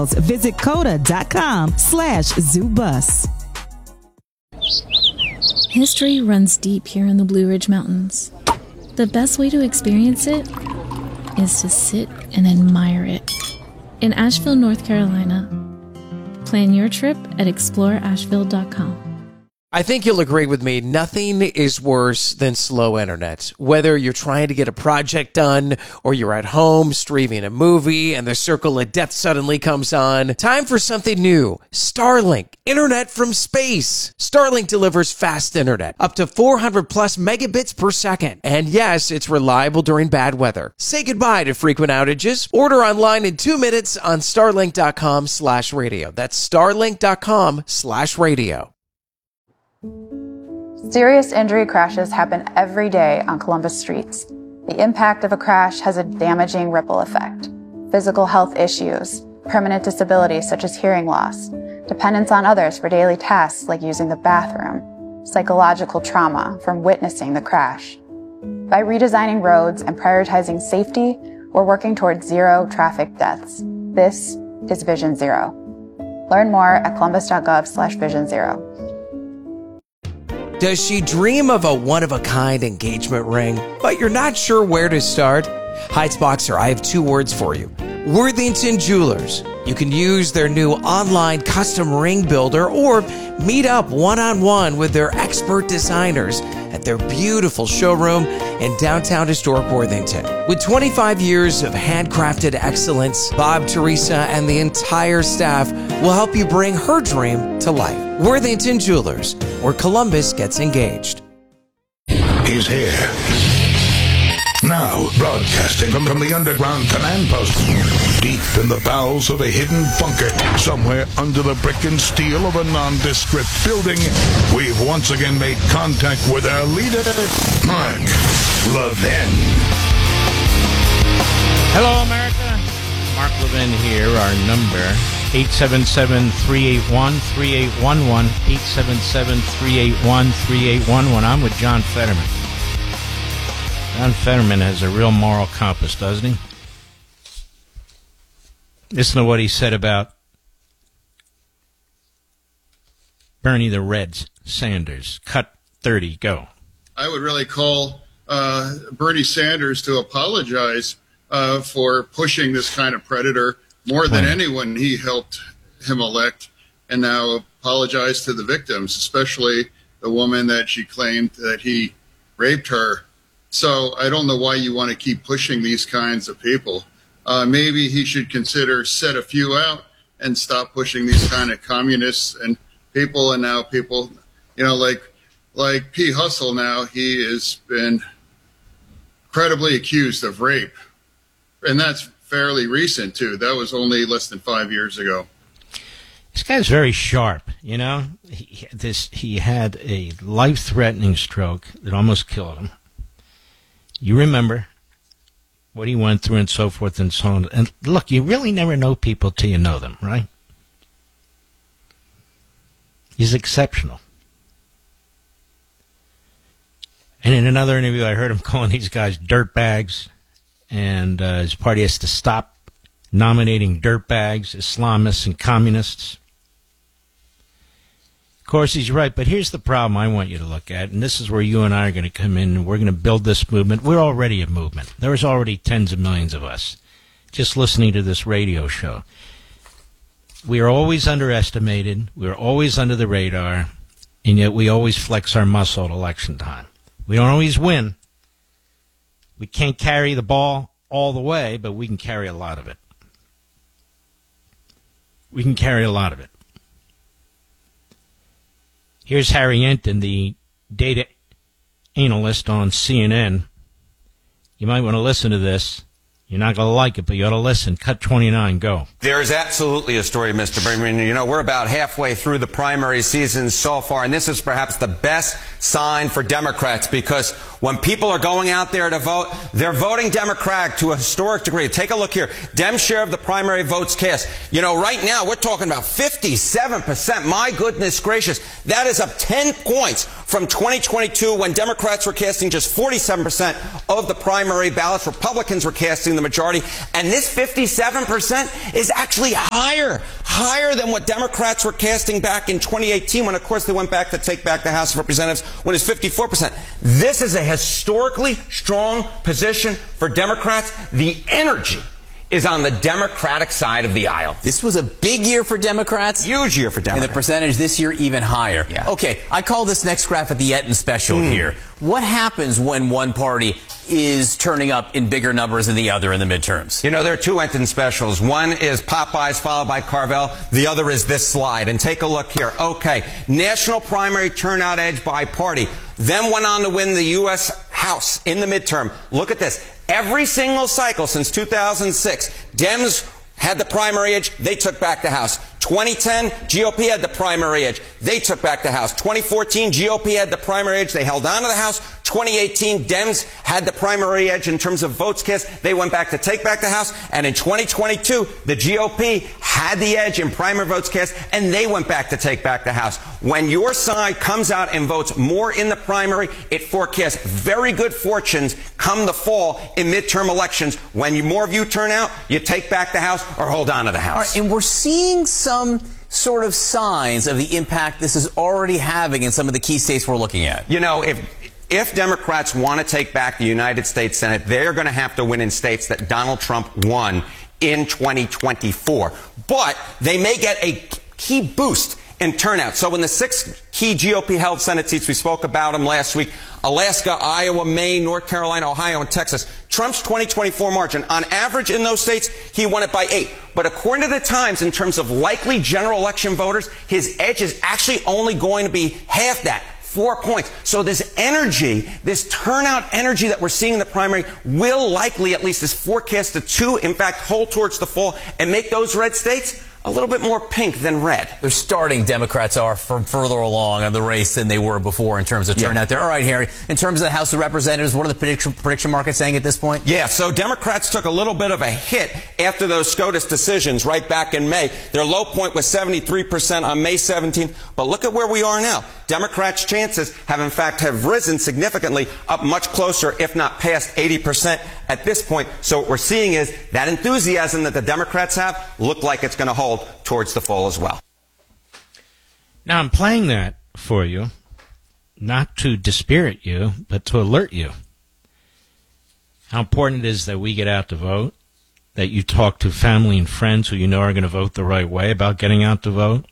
Visit coda.com/ZooBus. History runs deep here in the Blue Ridge Mountains. The best way to experience it is to sit and admire it. In Asheville, North Carolina. Plan your trip at exploreasheville.com. I think you'll agree with me, nothing is worse than slow internet. Whether you're trying to get a project done or you're at home streaming a movie and the circle of death suddenly comes on, time for something new. Starlink, internet from space. Starlink delivers fast internet, up to 400 plus megabits per second. And yes, it's reliable during bad weather. Say goodbye to frequent outages. Order online in 2 minutes on starlink.com/radio. That's starlink.com/radio. Serious injury crashes happen every day on Columbus streets. The impact of a crash has a damaging ripple effect. Physical health issues, permanent disabilities such as hearing loss, dependence on others for daily tasks like using the bathroom, psychological trauma from witnessing the crash. By redesigning roads and prioritizing safety, we're working towards zero traffic deaths. This is Vision Zero. Learn more at columbus.gov/Vision Zero. Does she dream of a one-of-a-kind engagement ring, but you're not sure where to start? Heights Boxer, I have 2 words for you. Worthington Jewelers. You can use their new online custom ring builder or meet up one-on-one with their expert designers at their beautiful showroom in downtown historic Worthington. With 25 years of handcrafted excellence, Bob, Teresa, and the entire staff will help you bring her dream to life. Worthington Jewelers, where Columbus gets engaged. He's here. Now, broadcasting from the underground command post, deep in the bowels of a hidden bunker, somewhere under the brick and steel of a nondescript building, we've once again made contact with our leader, Mark Levin. Hello, America. Mark Levin here. Our number, 877-381-3811, 877-381-3811. I'm with John Fetterman. John Fetterman has a real moral compass, doesn't he? Listen to what he said about Bernie the Reds Sanders. Cut 30, go. I would really call Bernie Sanders to apologize for pushing this kind of predator more than anyone he helped him elect, and now apologize to the victims, especially the woman that she claimed that he raped her. So I don't know why you want to keep pushing these kinds of people. Maybe he should consider set a few out and stop pushing these kind of communists and people. And now people, you know, like P. Hustle now, he has been credibly accused of rape. And that's fairly recent, too. That was only less than 5 years ago. This guy's very sharp, you know. He had a life-threatening stroke that almost killed him. You remember what he went through and so forth and so on. And look, you really never know people till you know them, right? He's exceptional. And in another interview, I heard him calling these guys dirtbags, and his party has to stop nominating dirtbags, Islamists, and communists. Of course, he's right, but here's the problem I want you to look at, and this is where you and I are going to come in, and we're going to build this movement. We're already a movement. There's already tens of millions of us just listening to this radio show. We are always underestimated. We're always under the radar, and yet we always flex our muscle at election time. We don't always win. We can't carry the ball all the way, but we can carry a lot of it. We can carry a lot of it. Here's Harry Enton, the data analyst on CNN. You might want to listen to this. You're not going to like it, but you ought to listen. Cut 29, go. There is absolutely a story, Mr. Berman. You know, we're about halfway through the primary season so far, and this is perhaps the best sign for Democrats because When people are going out there to vote, they're voting Democratic to a historic degree. Take a look here. Dem share of the primary votes cast. You know, right now we're talking about 57%. My goodness gracious. That is up 10 points from 2022 when Democrats were casting just 47% of the primary ballots. Republicans were casting the majority. And this 57% is actually higher than what Democrats were casting back in 2018 when, of course, they went back to take back the House of Representatives when it's 54%. This is a historically strong position for Democrats. The energy is on the Democratic side of the aisle. This was a big year for Democrats. Huge year for Democrats. And the percentage this year even higher. Yeah. Okay, I call this next graph at the Etten special here. What happens when one party is turning up in bigger numbers than the other in the midterms? You know, there are two Etten specials. One is Popeyes followed by Carvel. The other is this slide. And take a look here. Okay, national primary turnout edge by party. Then went on to win the U.S. House in the midterm. Look at this. Every single cycle since 2006, Dems had the primary edge. They took back the House. 2010, GOP had the primary edge. They took back the House. 2014, GOP had the primary edge. They held on to the House. 2018, Dems had the primary edge in terms of votes cast. They went back to take back the House. And in 2022, the GOP had the edge in primary votes cast, and they went back to take back the House. When your side comes out and votes more in the primary, it forecasts very good fortunes come the fall in midterm elections. When more of you turn out, you take back the House or hold on to the House. All right, and we're seeing some sort of signs of the impact this is already having in some of the key states we're looking at. You know, if Democrats want to take back the United States Senate, they're going to have to win in states that Donald Trump won in 2024. But they may get a key boost in turnout. So in the 6 key GOP-held Senate seats, we spoke about them last week, Alaska, Iowa, Maine, North Carolina, Ohio, and Texas. Trump's 2024 margin, on average in those states, he won it by 8. But according to the Times, in terms of likely general election voters, his edge is actually only going to be half that. 4 points. So this energy, this turnout energy that we're seeing in the primary will likely, at least is forecasted to, in fact, hold towards the fall and make those red states a little bit more pink than red. They're starting, Democrats are, from further along in the race than they were before in terms of turnout there. All right, Harry, in terms of the House of Representatives, what are the prediction markets saying at this point? Yeah, so Democrats took a little bit of a hit after those SCOTUS decisions right back in May. Their low point was 73% on May 17th, but look at where we are now. Democrats' chances have risen significantly, up much closer, if not past 80% at this point. So what we're seeing is that enthusiasm that the Democrats have look like it's going to hold towards the fall as well. Now, I'm playing that for you, not to dispirit you, but to alert you how important it is that we get out to vote, that you talk to family and friends who you know are going to vote the right way about getting out to vote,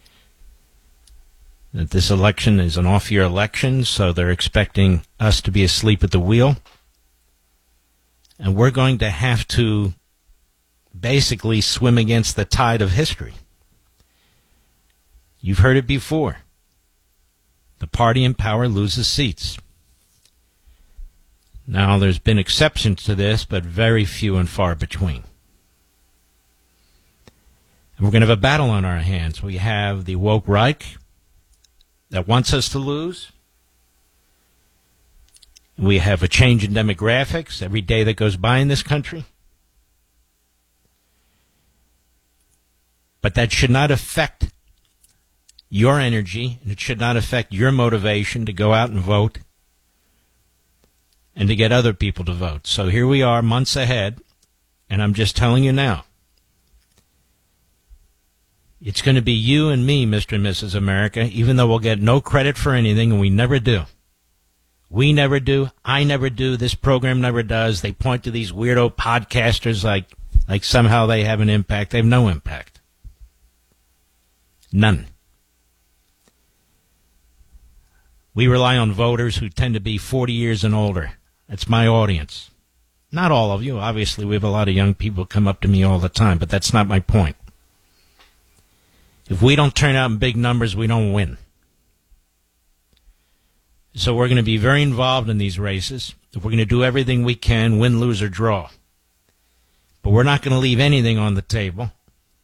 that this election is an off-year election, so they're expecting us to be asleep at the wheel. And we're going to have to basically swim against the tide of history. You've heard it before. The party in power loses seats. Now, there's been exceptions to this, but very few and far between. And we're going to have a battle on our hands. We have the woke right that wants us to lose. We have a change in demographics every day that goes by in this country. But that should not affect your energy, and it should not affect your motivation to go out and vote and to get other people to vote. So here we are, months ahead, and I'm just telling you now, it's going to be you and me, Mr. and Mrs. America, even though we'll get no credit for anything, and we never do. We never do. I never do. This program never does. They point to these weirdo podcasters like somehow they have an impact. They have no impact. None. We rely on voters who tend to be 40 years and older. That's my audience. Not all of you. Obviously, we have a lot of young people come up to me all the time, but that's not my point. If we don't turn out in big numbers, we don't win. So we're going to be very involved in these races. We're going to do everything we can, win, lose, or draw. But we're not going to leave anything on the table.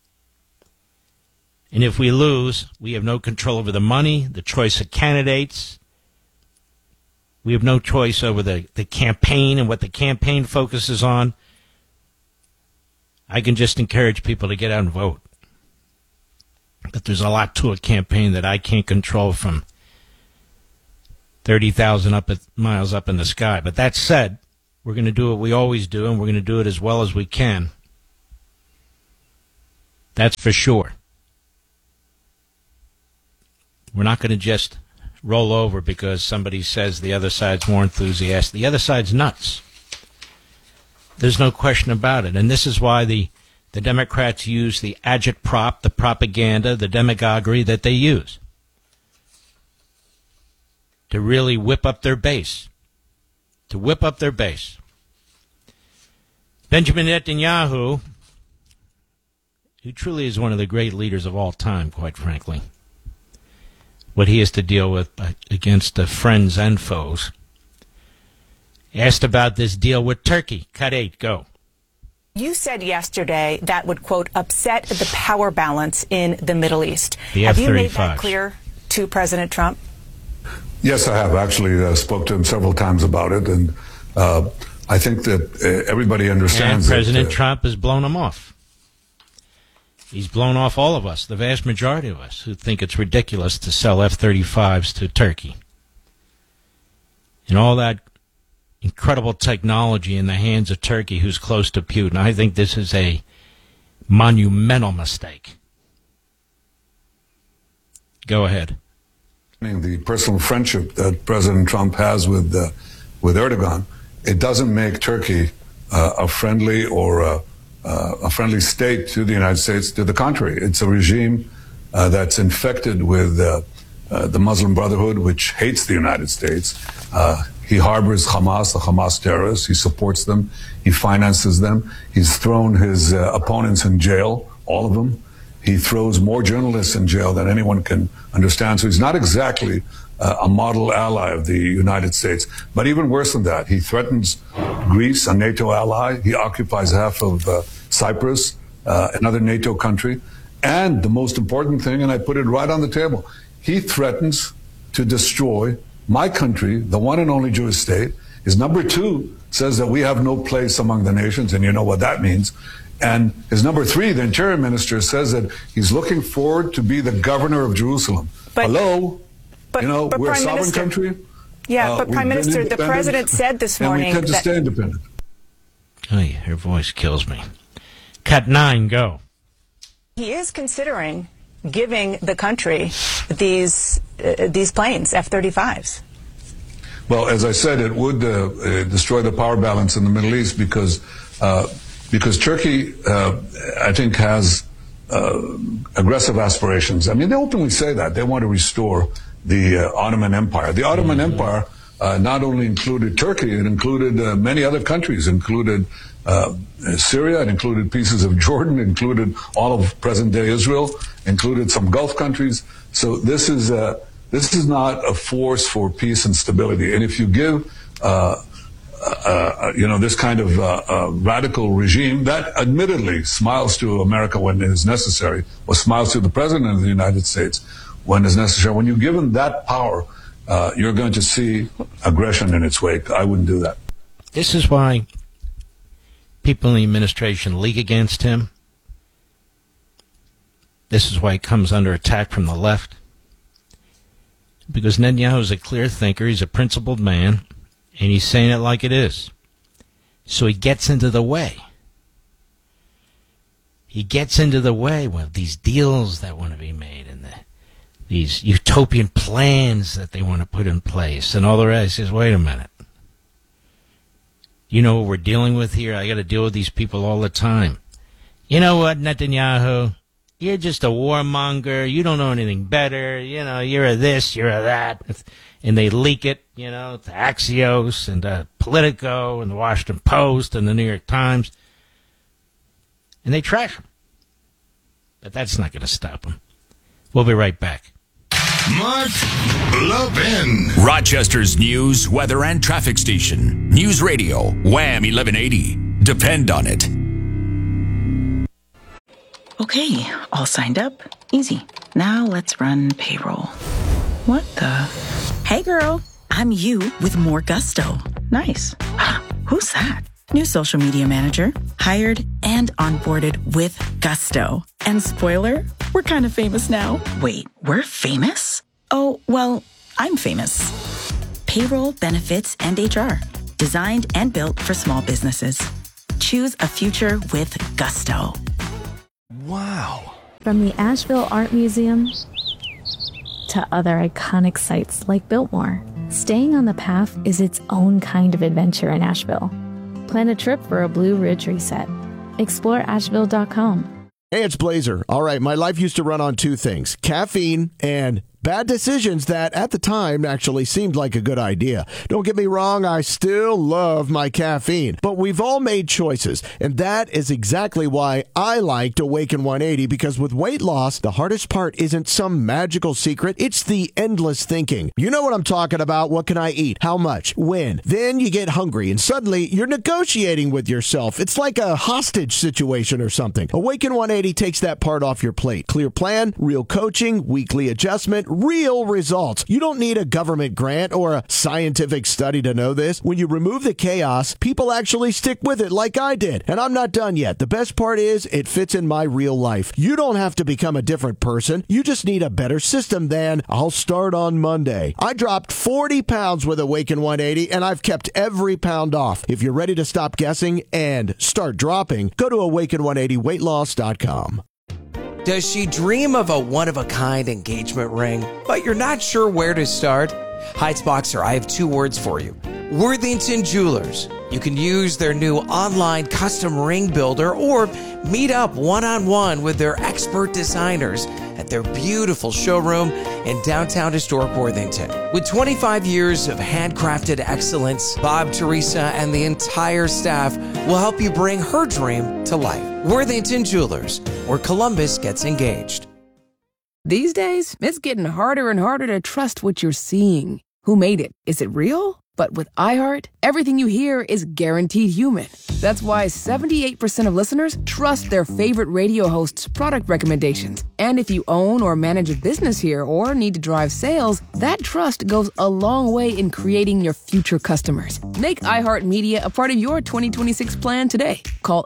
And if we lose, we have no control over the money, the choice of candidates, We have no choice over the campaign and what the campaign focuses on. I can just encourage people to get out and vote. But there's a lot to a campaign that I can't control from 30,000 miles up in the sky. But that said, we're going to do what we always do, and we're going to do it as well as we can. That's for sure. We're not going to just roll over because somebody says the other side's more enthusiastic. The other side's nuts. There's no question about it. And this is why the Democrats use the agitprop, the propaganda, the demagoguery that they use to really whip up their base. To whip up their base. Benjamin Netanyahu, who truly is one of the great leaders of all time, quite frankly, what he has to deal with against friends and foes, asked about this deal with Turkey. Cut 8, go. You said yesterday that would, quote, upset the power balance in the Middle East. The Have you F-35s. made that clear to President Trump? Yes, I have. Actually, spoke to him several times about it, and I think that everybody understands and President that, Trump has blown him off. He's blown off all of us, the vast majority of us, who think it's ridiculous to sell F-35s to Turkey. And all that incredible technology in the hands of Turkey, who's close to Putin. I think this is a monumental mistake. Go ahead. The personal friendship that President Trump has with Erdogan, it doesn't make Turkey a friendly or a friendly state to the United States. To the contrary, it's a regime that's infected with the Muslim Brotherhood, which hates the United States. He harbors Hamas, the Hamas terrorists. He supports them. He finances them. He's thrown his opponents in jail, all of them. He throws more journalists in jail than anyone can understand. So he's not exactly a model ally of the United States. But even worse than that, he threatens Greece, a NATO ally. He occupies half of Cyprus, another NATO country. And the most important thing, and I put it right on the table, he threatens to destroy my country, the one and only Jewish state. His number 2 says that we have no place among the nations, and you know what that means. And his number 3, the interior minister, says that he's looking forward to be the governor of Jerusalem. Hello? But, you know, but we're a Prime sovereign Minister, country. Yeah, but Prime Minister, the president said this morning and we tend to that stay independent. Oh, yeah, her voice kills me. Cut 9, go. he is considering giving the country these planes, F-35s. Well, as I said, it would destroy the power balance in the Middle East because Turkey, I think, has aggressive aspirations. I mean, they openly say that. They want to restore the Ottoman Empire. The Ottoman Empire not only included Turkey, it included many other countries, included Syria, it included pieces of Jordan, included all of present-day Israel, included some Gulf countries. So this is not a force for peace and stability. And if you give this kind of radical regime that admittedly smiles to America when it is necessary, or smiles to the President of the United States when it's necessary, when you give him that power, you're going to see aggression in its wake. I wouldn't do that. This is why people in the administration league against him. This is why he comes under attack from the left. Because Netanyahu is a clear thinker, he's a principled man, and he's saying it like it is. So he gets into the way. He gets into the way with these deals that want to be made and these utopian plans that they want to put in place and all the rest. He says, wait a minute. You know what we're dealing with here? I got to deal with these people all the time. You know what, Netanyahu? You're just a warmonger. You don't know anything better. You know, you're a this, you're a that. And they leak it, to Axios and Politico and the Washington Post and the New York Times. And they trash him. But that's not going to stop him. We'll be right back. Mark Levin. Rochester's news, weather, and traffic station. News Radio, Wham 1180. Depend on it. Okay, all signed up. Easy. Now let's run payroll. What the? Hey, girl. I'm you with more gusto. Nice. Who's that? New social media manager, hired and onboarded with gusto. And spoiler, we're kind of famous now. Wait, we're famous? Oh, well, I'm famous. Payroll, benefits, and HR. Designed and built for small businesses. Choose a future with gusto. Wow. From the Asheville Art Museum to other iconic sites like Biltmore, staying on the path is its own kind of adventure in Asheville. Plan a trip for a Blue Ridge reset. Explore Asheville.com. Hey, it's Blazer. All right, my life used to run on two things: caffeine and bad decisions that at the time actually seemed like a good idea. Don't get me wrong, I still love my caffeine, but we've all made choices, and that is exactly why I liked Awaken 180, because with weight loss, the hardest part isn't some magical secret, it's the endless thinking. You know what I'm talking about. What can I eat? How much? When? Then you get hungry, and suddenly you're negotiating with yourself. It's like a hostage situation or something. Awaken 180 takes that part off your plate. Clear plan, real coaching, weekly adjustment, real results. You don't need a government grant or a scientific study to know this. When you remove the chaos, people actually stick with it like I did. And I'm not done yet. The best part is it fits in my real life. You don't have to become a different person. You just need a better system than I'll start on Monday. I dropped 40 pounds with Awaken 180 and I've kept every pound off. If you're ready to stop guessing and start dropping, go to awaken180weightloss.com. Does she dream of a one-of-a-kind engagement ring, but you're not sure where to start? Heights Boxer, I have two words for you. Worthington Jewelers. You can use their new online custom ring builder or meet up one-on-one with their expert designers at their beautiful showroom in downtown historic Worthington. With 25 years of handcrafted excellence, Bob, Teresa, and the entire staff will help you bring her dream to life. Worthington Jewelers, where Columbus gets engaged. These days, it's getting harder and harder to trust what you're seeing. Who made it? Is it real? But with iHeart, everything you hear is guaranteed human. That's why 78% of listeners trust their favorite radio host's product recommendations. And if you own or manage a business here or need to drive sales, that trust goes a long way in creating your future customers. Make iHeartMedia a part of your 2026 plan today. Call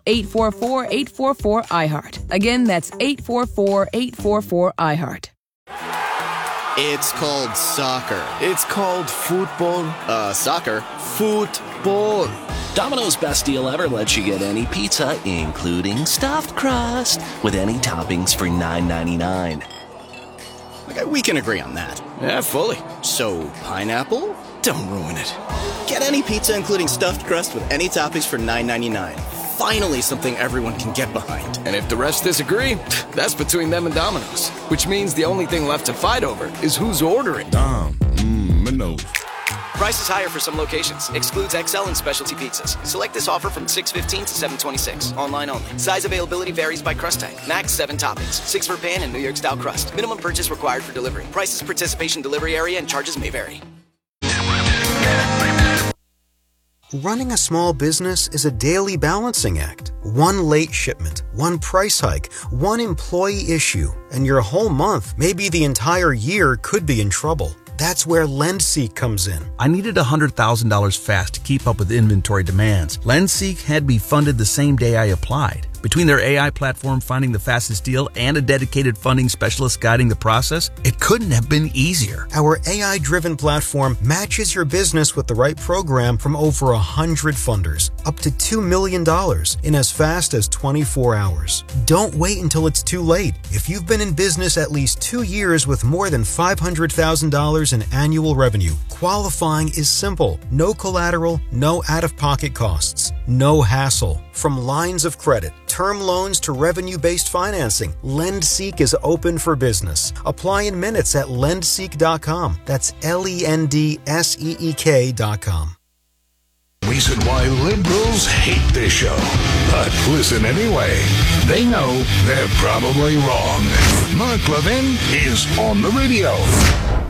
844-844-iHeart. Again, that's 844-844-iHeart. It's called soccer. It's called football. Soccer. Football. Domino's Best Deal Ever lets you get any pizza, including stuffed crust, with any toppings for $9.99. Okay, we can agree on that. Yeah, fully. So, pineapple? Don't ruin it. Get any pizza, including stuffed crust, with any toppings for $9.99. Finally something everyone can get behind. And if the rest disagree, that's between them and Domino's. Which means the only thing left to fight over is who's ordering. Domino's. Price is higher for some locations. Excludes XL and specialty pizzas. Select this offer from 6/15 to 7/26. Online only. Size availability varies by crust type. Max 7 toppings. 6 for pan and New York style crust. Minimum purchase required for delivery. Prices, participation, delivery area, and charges may vary. Running a small business is a daily balancing act. One late shipment, one price hike, one employee issue, and your whole month, maybe the entire year, could be in trouble. That's where LendSeek comes in. I needed $100,000 fast to keep up with inventory demands. LendSeek had me funded the same day I applied. Between their AI platform finding the fastest deal and a dedicated funding specialist guiding the process, it couldn't have been easier. Our AI-driven platform matches your business with the right program from over 100 funders, up to $2 million in as fast as 24 hours. Don't wait until it's too late. If you've been in business at least 2 years with more than $500,000 in annual revenue, qualifying is simple. No collateral, no out-of-pocket costs, no hassle. From lines of credit, term loans to revenue-based financing, LendSeek is open for business. Apply in minutes at lendseek.com. That's LENDSEEK.com. Reason why liberals hate this show. But listen anyway. They know they're probably wrong. Mark Levin is on the radio.